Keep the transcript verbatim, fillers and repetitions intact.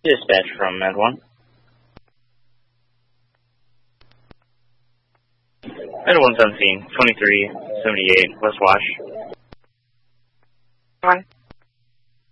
Dispatch from Med one. Med one seventeen, twenty-three seventy-eight, West Wash. One.